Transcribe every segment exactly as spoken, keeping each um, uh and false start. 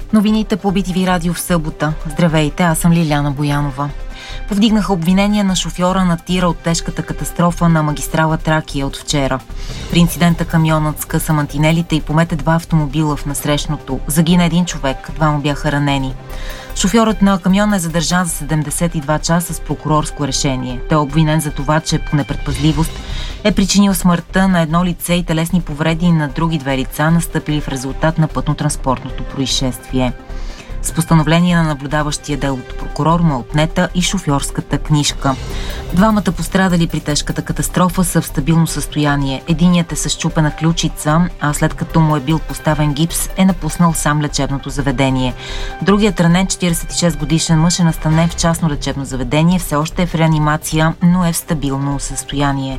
Новините по Би Ти Ви радио в събота. Здравейте, аз съм Лиляна Боянова. Повдигнаха обвинения на шофьора на тира от тежката катастрофа на магистрала Тракия от вчера. При инцидента камионът скъса мантинелите и помете два автомобила в насрещното. Загина един човек, двама бяха ранени. Шофьорът на камиона е задържан за седемдесет и два часа с прокурорско решение. Той е обвинен за това, че по непредпазливост е причинил смъртта на едно лице и телесни повреди на други две лица, настъпили в резултат на пътно-транспортното происшествие. С постановление на наблюдаващия делото прокурор му е отнета и шофьорската книжка. Двамата пострадали при тежката катастрофа са в стабилно състояние. Единият е с счупена ключица, а след като му е бил поставен гипс, е напуснал сам лечебното заведение. Другият ранен четиридесет и шест годишен мъж е настанен в частно лечебно заведение, все още е в реанимация, но е в стабилно състояние.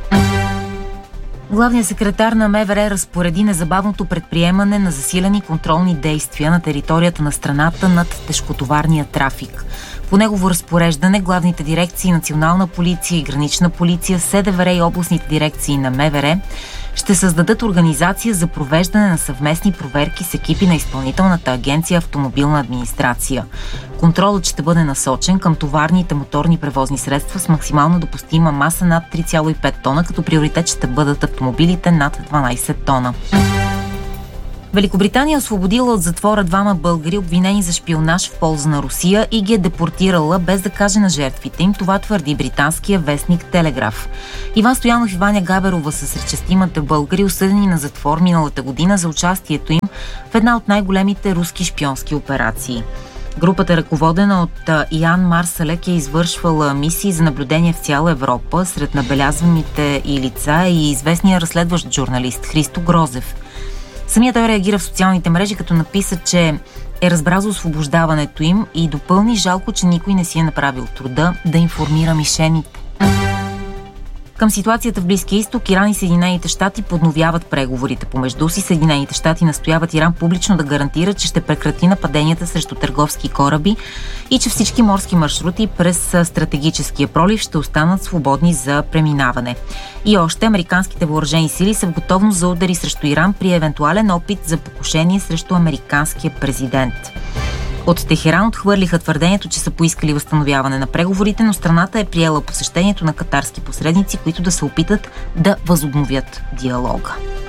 Главният секретар на М В Р разпореди незабавното предприемане на засилени контролни действия на територията на страната над тежкотоварния трафик. По негово разпореждане главните дирекции Национална полиция и Гранична полиция, С Д В Р и областните дирекции на М В Р ще създадат организация за провеждане на съвместни проверки с екипи на Изпълнителната агенция Автомобилна администрация. Контролът ще бъде насочен към товарните моторни превозни средства с максимално допустима маса над три цяло и пет тона, като приоритет ще бъдат автомобилите над дванадесет тона. Великобритания освободила от затвора двама българи, обвинени за шпионаж в полза на Русия, и ги е депортирала без да каже на жертвите им. Това твърди британския вестник Телеграф. Иван Стоянов и Ваня Габерова са сред шестимата българи, осъдени на затвор миналата година за участието им в една от най-големите руски шпионски операции. Групата, ръководена от Ян Марсалек, е извършвала мисии за наблюдение в цяла Европа. Сред набелязваните и лица е и известният разследващ журналист Христо Грозев. Самият той реагира в социалните мрежи, като написа, че е разбрал за освобождаването им и допълни: жалко, че никой не си е направил труда да информира мишените. Към ситуацията в Близкия изток, Иран и Съединените щати подновяват преговорите помежду си. Съединените щати настояват Иран публично да гарантира, че ще прекрати нападенията срещу търговски кораби и че всички морски маршрути през стратегическия пролив ще останат свободни за преминаване. И още, американските въоръжени сили са в готовност за удари срещу Иран при евентуален опит за покушение срещу американския президент. От Техеран отхвърлиха твърдението, че са поискали възстановяване на преговорите, но страната е приела посещението на катарски посредници, които да се опитат да възобновят диалога.